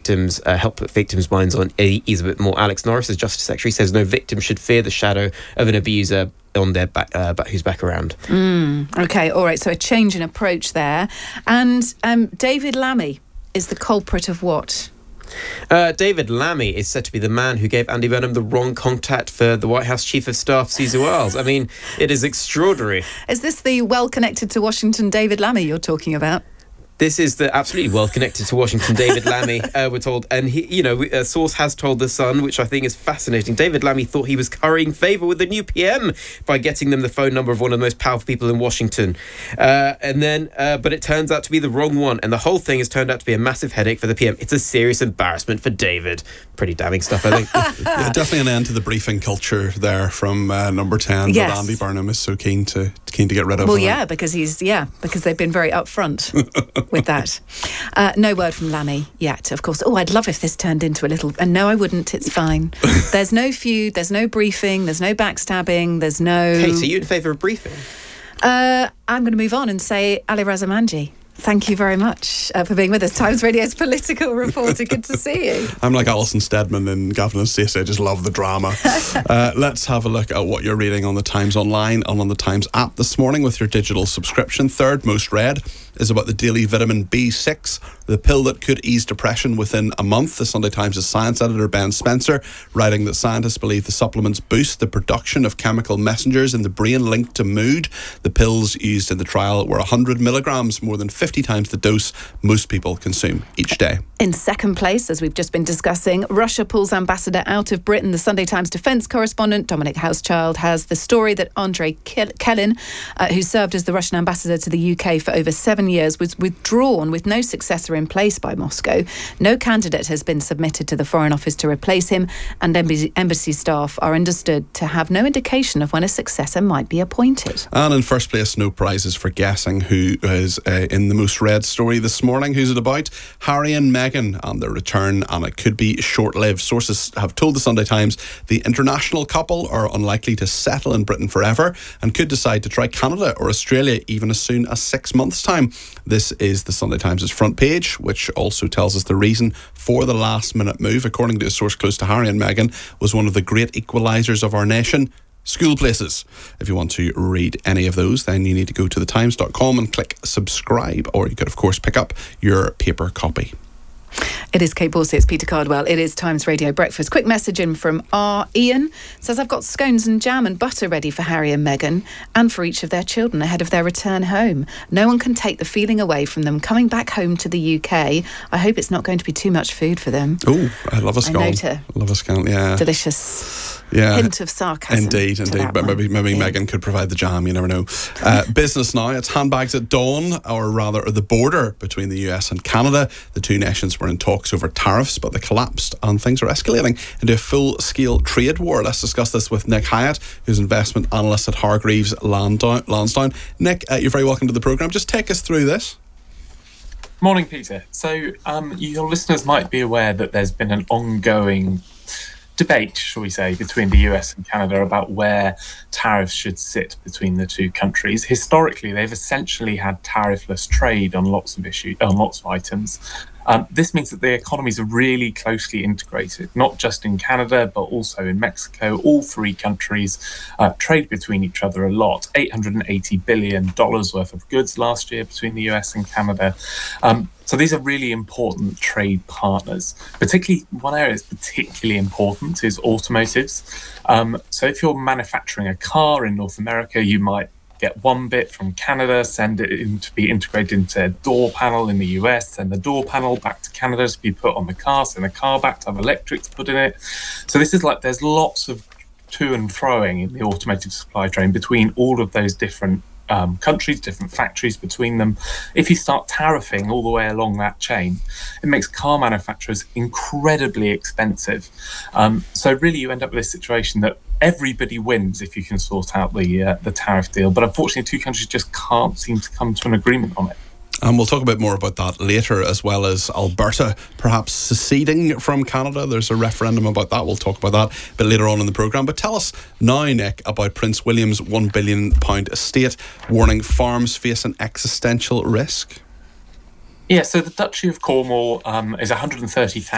victims, help put victims' minds on ease a bit more. Alex Norris, as Justice Secretary, says no victim should fear the shadow of an abuser on their back, who's back around. Okay, all right. So a change in approach there. And David Lammy is the culprit of what? David Lammy is said to be the man who gave Andy Burnham the wrong contact for the White House Chief of Staff, Caesar Wells. I mean, it is extraordinary. Is this the well-connected to Washington David Lammy you're talking about? This is the absolutely well-connected to Washington David Lammy, we're told. And, a source has told The Sun, which I think is fascinating. David Lammy thought he was currying favour with the new PM by getting them the phone number of one of the most powerful people in Washington. But it turns out to be the wrong one. And the whole thing has turned out to be a massive headache for the PM. It's a serious embarrassment for David. Pretty damning stuff, I think. Yeah, definitely an end to the briefing culture there from Number 10 that Andy Burnham is so keen to get rid of. Well, yeah, because they've been very upfront with that. No word from Lammy yet, of course. Oh, I'd love if this turned into a little... And no, I wouldn't. It's fine. There's no feud. There's no briefing. There's no backstabbing. There's no... Kate, are you in favour of briefing? I'm going to move on and say Ali Raza Manji. Thank you very much for being with us. Times Radio's political reporter. Good to see you. I'm like Alison Steadman in Gavin and Stacey. I just love the drama. Let's have a look at what you're reading on the Times Online and on the Times app this morning with your digital subscription. Third most read is about the daily vitamin B6, the pill that could ease depression within a month. The Sunday Times' science editor Ben Spencer writing that scientists believe the supplements boost the production of chemical messengers in the brain linked to mood. The pills used in the trial were 100 milligrams, more than 50 times the dose most people consume each day. In second place, as we've just been discussing, Russia pulls ambassador out of Britain. The Sunday Times defence correspondent Dominic Housechild has the story that Andrei Kellin, who served as the Russian ambassador to the UK for over 7 years, was withdrawn with no successor in place by Moscow. No candidate has been submitted to the Foreign Office to replace him, and embassy staff are understood to have no indication of when a successor might be appointed. And in first place, no prizes for guessing who is in the most read story this morning. Who's it about? Harry and Meghan and their return, and it could be short-lived. Sources have told the Sunday Times the international couple are unlikely to settle in Britain forever and could decide to try Canada or Australia even as soon as 6 months' time. This is the Sunday Times' front page, which also tells us the reason for the last-minute move, according to a source close to Harry and Meghan, was one of the great equalisers of our nation: school places. If you want to read any of those, then you need to go to thetimes.com and click subscribe, or you could of course pick up your paper copy. It is Kate Borsey, it's Peter Cardwell. It is Times Radio Breakfast. Quick message in from Ian. Says, I've got scones and jam and butter ready for Harry and Meghan and for each of their children ahead of their return home. No one can take the feeling away from them coming back home to the UK. I hope it's not going to be too much food for them. Oh, I love a scone. I love a scone, yeah. Delicious. Yeah, hint of sarcasm. Indeed. But maybe Meghan could provide the jam. You never know. Business now. It's handbags at dawn, or rather, the border between the US and Canada. The two nations were in talks over tariffs, but they collapsed, and things are escalating into a full-scale trade war. Let's discuss this with Nick Hyatt, who's investment analyst at Hargreaves Lansdown. Nick, you're very welcome to the programme. Just take us through this. Morning, Peter. So, your listeners might be aware that there's been an ongoing debate, shall we say, between the US and Canada about where tariffs should sit between the two countries. Historically, they've essentially had tariffless trade on lots of items. This means that the economies are really closely integrated, not just in Canada, but also in Mexico. All three countries trade between each other a lot. $880 billion worth of goods last year between the US and Canada. So these are really important trade partners. Particularly, one area that's particularly important is automotives. So if you're manufacturing a car in North America, you might get one bit from Canada, send it in to be integrated into a door panel in the US, send the door panel back to Canada to be put on the car, send the car back to have electrics put in it. So this is like, there's lots of to and froing in the automotive supply chain between all of those different countries, different factories between them. If you start tariffing all the way along that chain, it makes car manufacturers incredibly expensive. So really you end up with this situation that everybody wins if you can sort out the tariff deal. But unfortunately, two countries just can't seem to come to an agreement on it. And we'll talk a bit more about that later, as well as Alberta perhaps seceding from Canada. There's a referendum about that. We'll talk about that a bit later on in the programme. But tell us now, Nick, about Prince William's £1 billion estate, warning farms face an existential risk. Yeah, so the Duchy of Cornwall is 130,000